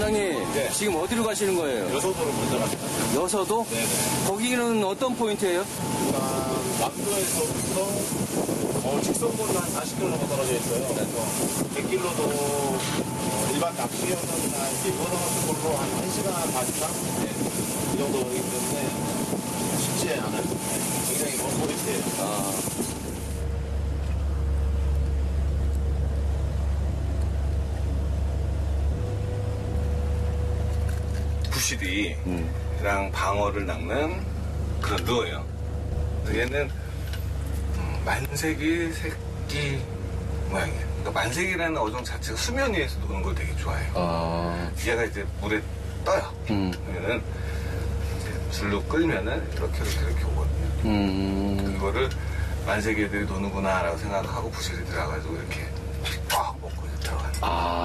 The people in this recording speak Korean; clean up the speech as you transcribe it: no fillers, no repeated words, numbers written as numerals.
원장님, 네. 지금 어디로 가시는 거예요? 여서도로 먼저 갑니다. 여서도? 네네. 거기는 어떤 포인트예요? 일단 남도에서부터 직선거리로 한 40km 떨어져 있어요. 그래서 100km도 일반 낚시용은 한 기본어 같은 걸로 한 1시간 반 이상? 이 정도 걸리기 때문에 쉽지 않아요. 굉장히 먼 포인트예요. 부시리랑 방어를 낚는 그런 루어예요. 그래서 얘는 만세기 새끼 모양이에요. 그러니까 만세기라는 어종 자체가 수면 위에서 노는 걸 되게 좋아해요. 얘가 이제 물에 떠요. 그러면은 이제 줄로 끌면은 이렇게 오거든요. 그거를 만세기 애들이 노는구나라고 생각하고 부시리 들어가가지고 이렇게 꽉 먹고 들어가요.